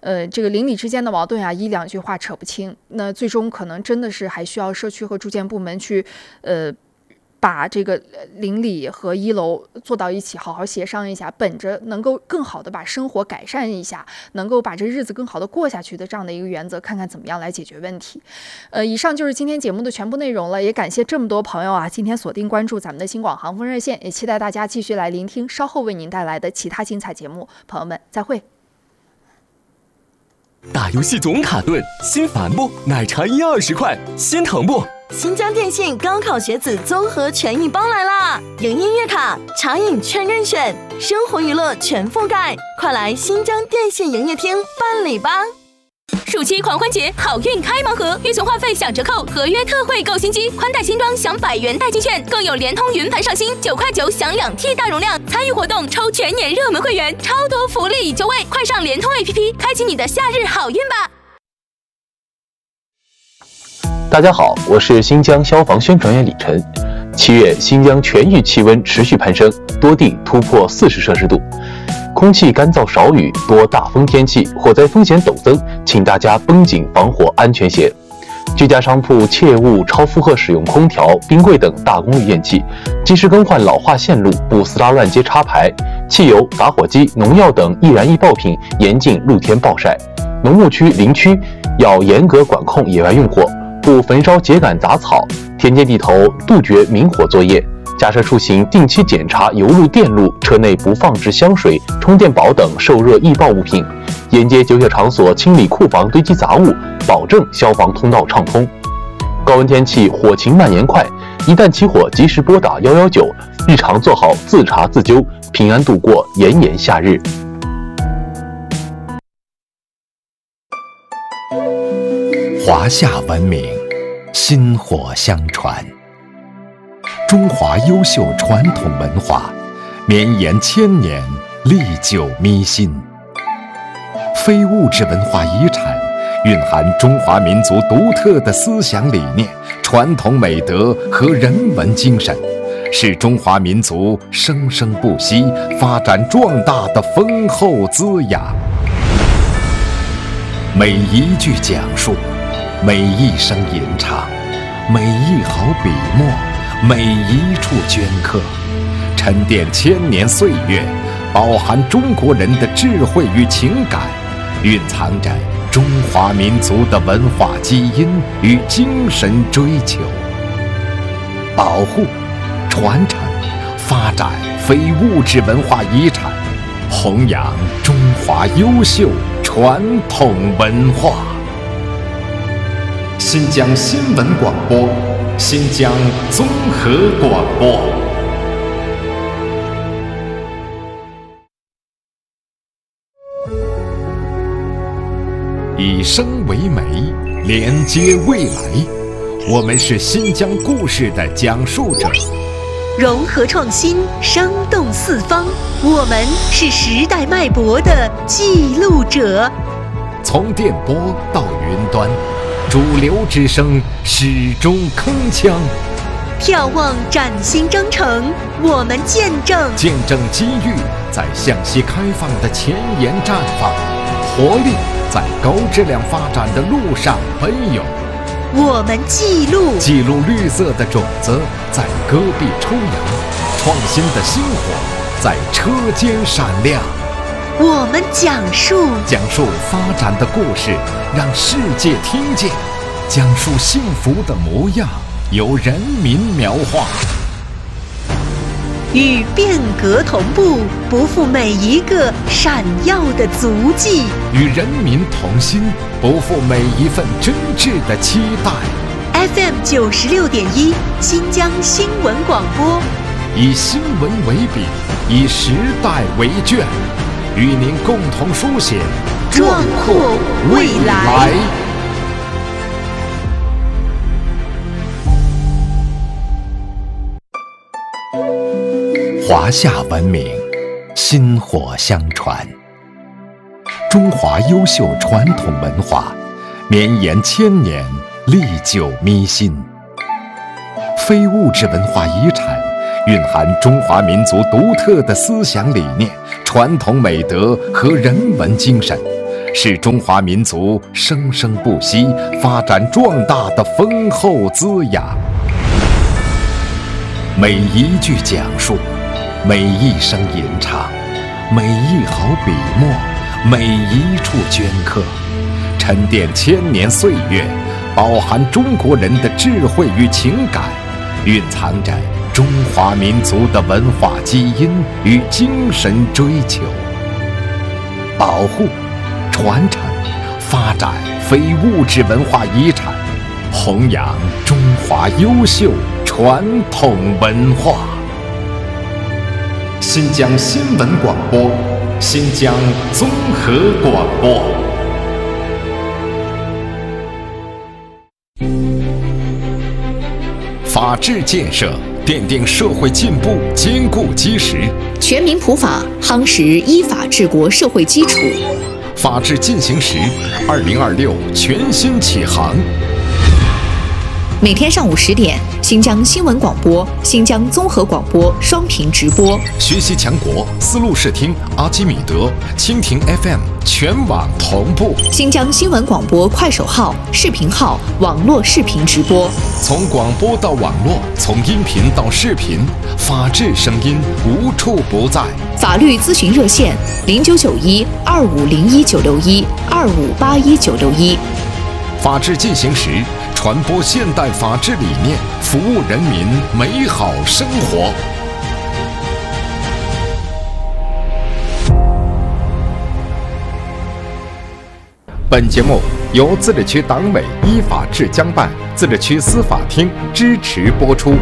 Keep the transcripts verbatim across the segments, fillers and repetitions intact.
呃，这个邻里之间的矛盾啊，一两句话扯不清，那最终可能真的是还需要社区和住建部门去，呃。把这个邻里和一楼做到一起，好好协商一下，本着能够更好的把生活改善一下，能够把这日子更好的过下去的这样的一个原则，看看怎么样来解决问题。呃，以上就是今天节目的全部内容了，也感谢这么多朋友啊，今天锁定关注咱们的新广航风热线，也期待大家继续来聆听稍后为您带来的其他精彩节目。朋友们，再会。 打游戏总卡顿，心烦不？奶茶一二十块，心疼不？ 新疆电信高考学子综合权益包来啦！有音乐卡、茶饮全任选，生活娱乐全覆盖，快来新疆电信营业厅办理吧！ 暑期狂欢节好运开盲盒，预存话费享折扣，合约特惠购新机，宽带新装享百元代金券，更有联通云盘上新九块九享两 T 大容量，参与活动抽全年热门会员，超多福利已就位，快上联通 A P P， 开启你的夏日好运吧！ 大家好，我是新疆消防宣传员李晨。七月，新疆全域气温持续攀升，多地突破四十摄氏度。空气干燥少雨，多大风天气，火灾风险陡增，请大家绷紧防火安全鞋。居家商铺切勿超负荷使用空调、冰柜等大功率电器，及时更换老化线路，不撕拉乱接插排。汽油、打火机、农药等易燃易爆品严禁露天暴晒。农牧区、林区要严格管控野外用火，不焚烧秸秆杂草，田间地头杜绝明火作业。驾车出行定期检查油路、电路，车内不放置香水、充电宝等受热易爆物品。沿街酒酒场所清理库房堆积杂物，保证消防通道畅通。高温天气火情蔓延快，一旦起火及时拨打一一九，日常做好自查自纠，平安度过炎炎夏日。 华夏文明，薪火相传。中华优秀传统文化，绵延千年，历久弥新。非物质文化遗产蕴含中华民族独特的思想理念、传统美德和人文精神，是中华民族生生不息、发展壮大的丰厚滋养。每一句讲述，每一声吟唱，每一毫笔墨，每一处镌刻，沉淀千年岁月，饱含中国人的智慧与情感，蕴藏着中华民族的文化基因与精神追求。保护、传承、发展非物质文化遗产，弘扬中华优秀传统文化。新疆新闻广播，新疆综合广播。以声为媒，连接未来。我们是新疆故事的讲述者， 融合创新，生动四方。我们是时代脉搏的记录者。 从电波到云端，主流之声始终铿锵。 眺望崭新征程，我们见证见证机遇在向西开放的前沿绽放，活力在高质量发展的路上奔涌。 我们记录记录绿色的种子在戈壁抽芽，创新的星火在车间闪亮。 我们讲述讲述发展的故事，让世界听见；讲述幸福的模样，由人民描画。 与变革同步，不负每一个闪耀的足迹； 与人民同心，不负每一份真挚的期待。 F M 九十六点一，新疆新闻广播， 以新闻为笔，以时代为卷，与您共同书写壮阔未来。 华夏文明，薪火相传。中华优秀传统文化，绵延千年，历久弥新。非物质文化遗产蕴含中华民族独特的思想理念、传统美德和人文精神， 是中华民族生生不息、发展壮大的丰厚滋养。每一句讲述，每一声吟唱，每一毫笔墨，每一处镌刻，沉淀千年岁月，饱含中国人的智慧与情感，蕴藏着中华民族的文化基因与精神追求。保护、传承、发展非物质文化遗产，弘扬中华优秀传统文化。新疆新闻广播，新疆综合广播。法治建设奠定社会进步坚固基石， 全民普法夯实依法治国社会基础。 法治进行时，二零二六全新启航。 每天上午十点，新疆新闻广播、新疆综合广播双频直播。 学习强国，丝路视听、阿基米德、蜻蜓 F M 全网同步。 新疆新闻广播快手号、视频号网络视频直播。 从广播到网络，从音频到视频，法治声音无处不在。 法律咨询热线：零九九一二五零一九六一二五八一九六一。 法治进行时，传播现代法治理念，服务人民美好生活。本节目由自治区党委依法治江办、自治区司法厅支持播出。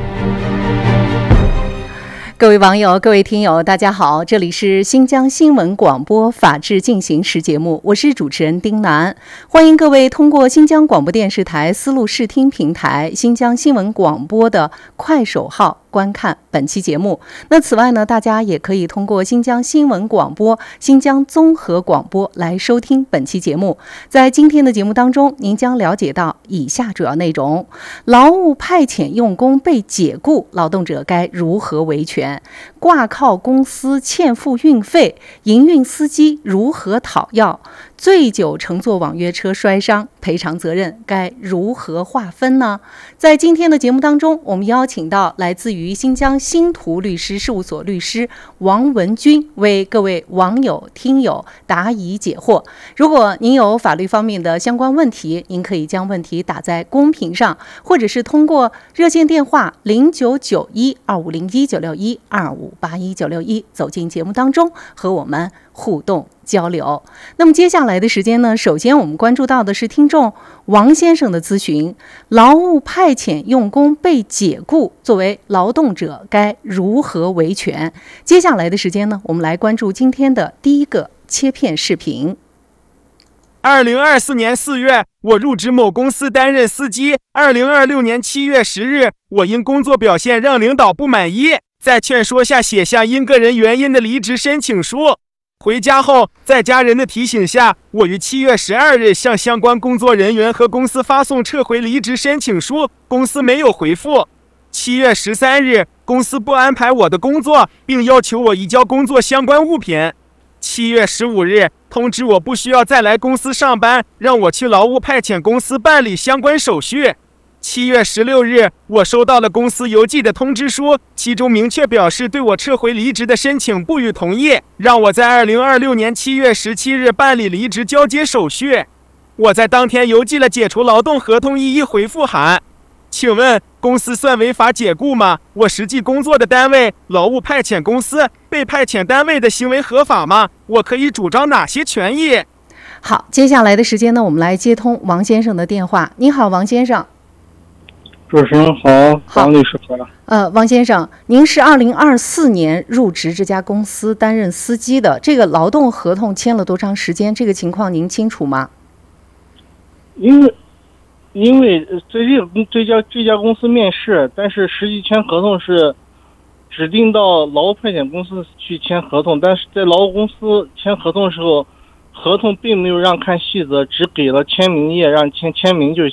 各位网友、各位听友，大家好，这里是新疆新闻广播法治进行时节目，我是主持人丁楠，欢迎各位通过新疆广播电视台丝路视听平台、新疆新闻广播的快手号观看本期节目。那此外呢，大家也可以通过新疆新闻广播、新疆综合广播来收听本期节目。在今天的节目当中，您将了解到以下主要内容：劳务派遣用工被解雇，劳动者该如何维权？挂靠公司欠付运费，营运司机如何讨要？醉酒乘坐网约车摔伤，赔偿责任该如何划分呢？在今天的节目当中，我们邀请到来自于新疆新图律师事务所律师王文军，为各位网友听友答疑解惑。如果您有法律方面的相关问题，您可以将问题打在公屏上，或者是通过热线电话零九九一二五零一九六一二五八一九六一走进节目当中，和我们互动交流。那么接下来的时间呢，首先我们关注到的是听众王先生的咨询：劳务派遣用工被解雇，作为劳动者该如何维权？接下来的时间呢，我们来关注今天的第一个切片视频。 二零二四年四月，我入职某公司担任司机。二零二六年七月十日，我因工作表现让领导不满意，在劝说下写下因个人原因的离职申请书。回家后，在家人的提醒下，我于七月十二日向相关工作人员和公司发送撤回离职申请书，公司没有回复。七月十三日，公司不安排我的工作，并要求我移交工作相关物品。七月十五日，通知我不需要再来公司上班，让我去劳务派遣公司办理相关手续。七月十六日，我收到了公司邮寄的通知书，其中明确表示对我撤回离职的申请不予同意，让我在二零二六年七月十七日办理离职交接手续。我在当天邮寄了解除劳动合同异议回复函。请问公司算违法解雇吗？我实际工作的单位劳务派遣公司被派遣单位的行为合法吗？我可以主张哪些权益？ 好，接下来的时间呢，我们来接通王先生的电话。你好，王先生。 主持人好，王律师好。 呃，王先生，您是二零二四年入职这家公司担任司机的，这个劳动合同签了多长时间？这个情况您清楚吗？ 因为因为这这家这家公司面试，但是实际签合同是指定到劳务派遣公司去签合同，但是在劳务公司签合同的时候，合同并没有让看细则，只给了签名页，让签签名就行。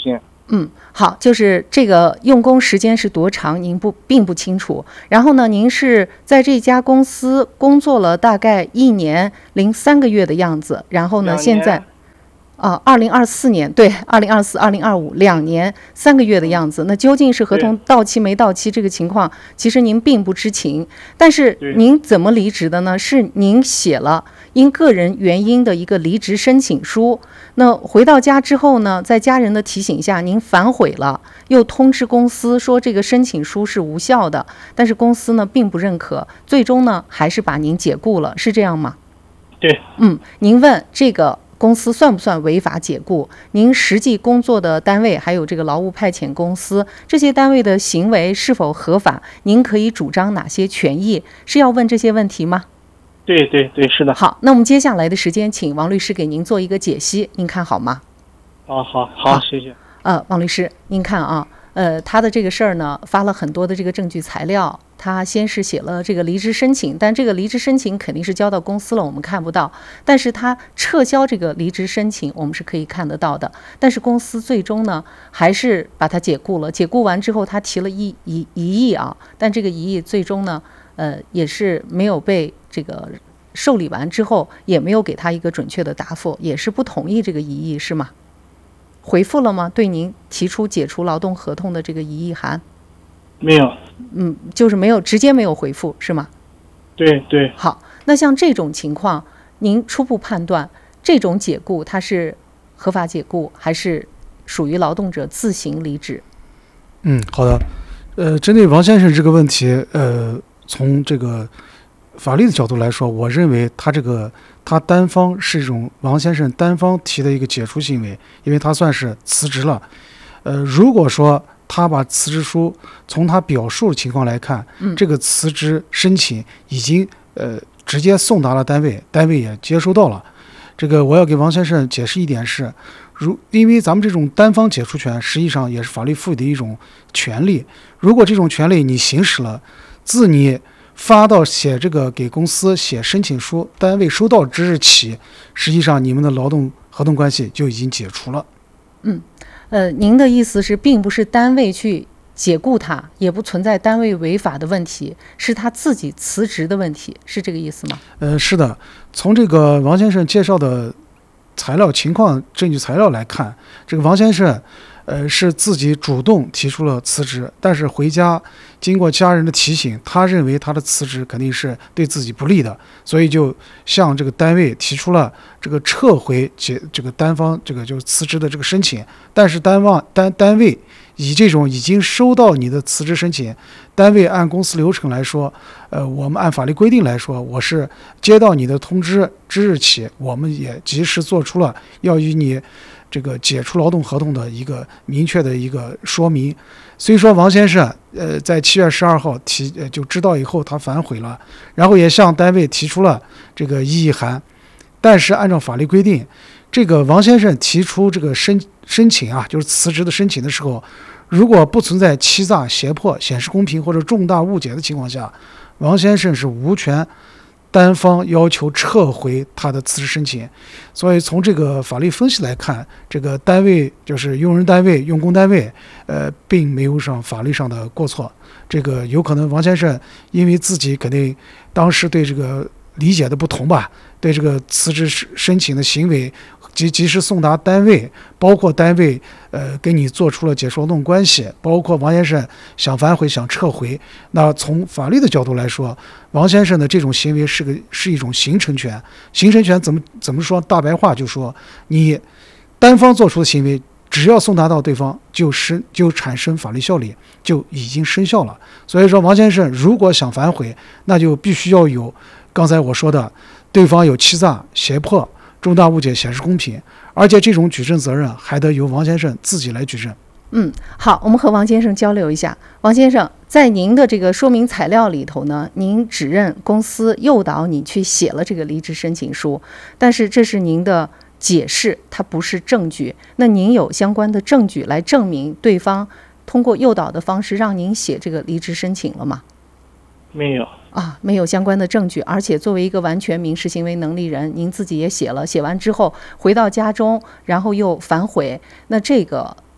嗯，好，就是这个用工时间是多长，您不并不清楚。然后呢，您是在这家公司工作了大概一年零三个月的样子，然后呢，现在。啊，二零二四年，对，二零二四、二零二五两年三个月的样子。那究竟是合同到期没到期这个情况，其实您并不知情。但是您怎么离职的呢？是您写了因个人原因的一个离职申请书。那回到家之后呢，在家人的提醒下，您反悔了，又通知公司说这个申请书是无效的。但是公司呢并不认可，最终呢还是把您解雇了，是这样吗？ 对。 嗯，您问这个。公司算不算违法解雇？您实际工作的单位还有这个劳务派遣公司，这些单位的行为是否合法？您可以主张哪些权益？是要问这些问题吗？ 对对对，是的。 好，那我们接下来的时间，请王律师给您做一个解析，您看好吗？ 啊，好好，谢谢。 呃，王律师，您看啊，呃，他的这个事儿呢，发了很多的这个证据材料。他先是写了这个离职申请，但这个离职申请肯定是交到公司了，我们看不到。但是他撤销这个离职申请，我们是可以看得到的。但是公司最终呢，还是把他解雇了。解雇完之后，他提了一一一亿啊，但这个一亿最终呢，呃，也是没有被这个受理完之后，也没有给他一个准确的答复，也是不同意这个一亿，是吗？回复了吗？对您提出解除劳动合同的这个一亿函？ 没有。 嗯，就是没有直接没有回复，是吗？ 对对。 好，那像这种情况，您初步判断这种解雇它是合法解雇，还是属于劳动者自行离职？ 嗯，好的。呃，针对王先生这个问题，呃，从这个法律的角度来说，我认为他这个他单方是一种王先生单方提的一个解除行为，因为他算是辞职了。呃，如果说他把辞职书从他表述的情况来看， 嗯、 这个辞职申请已经呃直接送达了单位，单位也接收到了。这个我要给王先生解释一点是，如因为咱们这种单方解除权实际上也是法律赋予的一种权利，如果这种权利你行使了，自你发到写这个给公司写申请书，单位收到之日起，实际上你们的劳动合同关系就已经解除了。 嗯。呃，您的意思是，并不是单位去解雇他，也不存在单位违法的问题，是他自己辞职的问题，是这个意思吗？ 呃，是的。从这个王先生介绍的材料情况、证据材料来看，这个王先生，呃，是自己主动提出了辞职，但是回家经过家人的提醒，他认为他的辞职肯定是对自己不利的，所以就向这个单位提出了这个撤回解这个单方这个就是辞职的这个申请。但是单方单单位以这种已经收到你的辞职申请，单位按公司流程来说，呃，我们按法律规定来说，我是接到你的通知之日起，我们也及时做出了要与你这个解除劳动合同的一个明确的一个说明。所以说王先生呃在七月十二号提呃就知道以后，他反悔了，然后也向单位提出了这个异议函。但是按照法律规定，这个王先生提出这个申申请啊，就是辞职的申请的时候，如果不存在欺诈、胁迫、显示公平或者重大误解的情况下，王先生是无权单方要求撤回他的辞职申请。所以从这个法律分析来看，这个单位就是用人单位、用工单位，呃，并没有上法律上的过错。这个有可能王先生因为自己肯定当时对这个理解的不同吧，对这个辞职申请的行为及及时送达单位，包括单位呃跟你做出了解除劳动关系，包括王先生想反悔想撤回，那从法律的角度来说，王先生的这种行为是个是一种形成权。形成权怎么怎么说？大白话就说，你单方做出的行为，只要送达到对方，就生就产生法律效力，就已经生效了。所以说，王先生如果想反悔，那就必须要有刚才我说的，对方有欺诈、胁迫、重大误解、显示公平，而且这种举证责任还得由王先生自己来举证。 嗯，好，我们和王先生交流一下。王先生，在您的这个说明材料里头呢，您指认公司诱导你去写了这个离职申请书，但是这是您的解释，它不是证据。那您有相关的证据来证明对方通过诱导的方式让您写这个离职申请了吗？ 没有啊，没有相关的证据，而且作为一个完全民事行为能力人，您自己也写了，写完之后回到家中，然后又反悔，那这个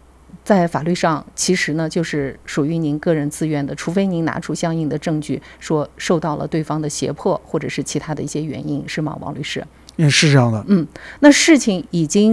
在法律上其实呢就是属于您个人自愿的，除非您拿出相应的证据说受到了对方的胁迫或者是其他的一些原因，是吗，王律师？ 嗯，是这样的。 嗯，那事情已经